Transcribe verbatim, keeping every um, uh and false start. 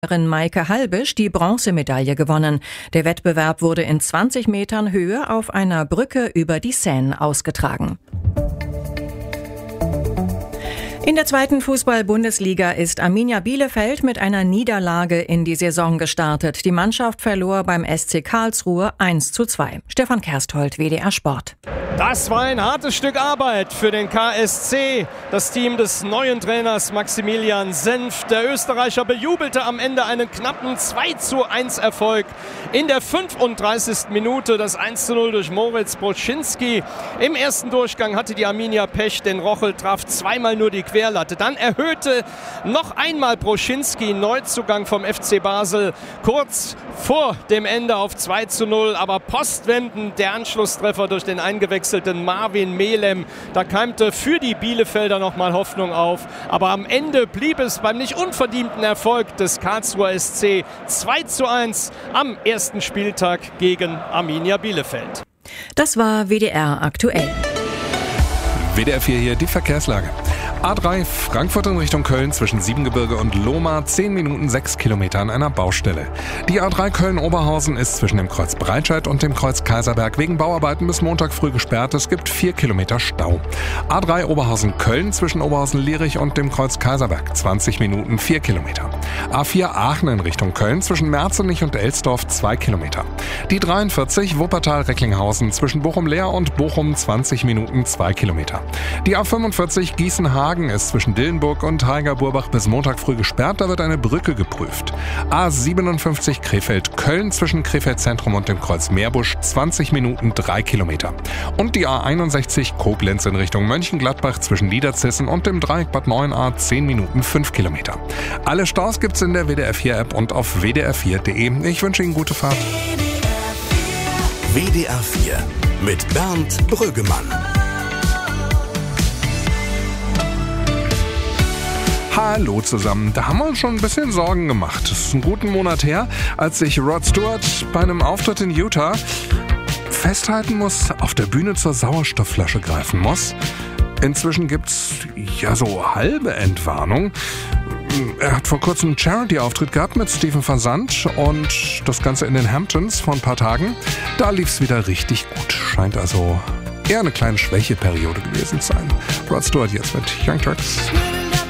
Maike Halbisch die Bronzemedaille gewonnen. Der Wettbewerb wurde in zwanzig Metern Höhe auf einer Brücke über die Seine ausgetragen. In der zweiten Fußball-Bundesliga ist Arminia Bielefeld mit einer Niederlage in die Saison gestartet. Die Mannschaft verlor beim S C Karlsruhe eins zu zwei. Stefan Kersthold, W D R Sport. Das war ein hartes Stück Arbeit für den K S C. Das Team des neuen Trainers Maximilian Senf. Der Österreicher bejubelte am Ende einen knappen zwei zu eins Erfolg. In der fünfunddreißigsten Minute das eins zu null durch Moritz Broschinski. Im ersten Durchgang hatte die Arminia Pech, denn Rochel traf zweimal nur die Querlatte. Dann erhöhte noch einmal Broschinski, Neuzugang vom F C Basel, kurz vor dem Ende auf zwei zu null. Aber postwendend der Anschlusstreffer durch den eingewechselten Marvin Melem. Da keimte für die Bielefelder nochmal Hoffnung auf. Aber am Ende blieb es beim nicht unverdienten Erfolg des Karlsruher S C zwei zu eins am ersten Spieltag gegen Arminia Bielefeld. Das war W D R aktuell. W D R vier hier, die Verkehrslage. A drei Frankfurt in Richtung Köln zwischen Siebengebirge und Lohmar, zehn Minuten sechs Kilometer an einer Baustelle. Die A drei Köln-Oberhausen ist zwischen dem Kreuz Breitscheid und dem Kreuz Kaiserberg wegen Bauarbeiten bis Montag früh gesperrt. Es gibt vier Kilometer Stau. A drei Oberhausen-Köln zwischen Oberhausen-Lierich und dem Kreuz Kaiserberg, zwanzig Minuten vier Kilometer. A vier Aachen in Richtung Köln zwischen Merzenich und Elsdorf, zwei Kilometer. Die dreiundvierzig Wuppertal-Recklinghausen zwischen Bochum-Leer und Bochum, zwanzig Minuten zwei Kilometer. Die A fünfundvierzig Gießen-Hagen ist zwischen Dillenburg und Heiger-Burbach bis Montag früh gesperrt, da wird eine Brücke geprüft. A siebenundfünfzig Krefeld-Köln zwischen Krefeld-Zentrum und dem Kreuz Meerbusch, zwanzig Minuten drei Kilometer. Und die A einundsechzig Koblenz in Richtung Mönchengladbach zwischen Niederzissen und dem Dreieck Bad Neuenahr, zehn Minuten fünf Kilometer. Alle Staus gibt's in der W D R vier App und auf w d r vier punkt de. Ich wünsche Ihnen gute Fahrt. W D R vier mit Bernd Brüggemann. Hallo zusammen, da haben wir uns schon ein bisschen Sorgen gemacht. Es ist einen guten Monat her, als sich Rod Stewart bei einem Auftritt in Utah festhalten muss, auf der Bühne zur Sauerstoffflasche greifen muss. Inzwischen gibt's ja so halbe Entwarnung. Er hat vor kurzem einen Charity-Auftritt gehabt mit Steven Versand und das Ganze in den Hamptons vor ein paar Tagen. Da lief's wieder richtig gut. Scheint also eher eine kleine Schwächeperiode gewesen zu sein. Rod Stewart jetzt mit Young Turks.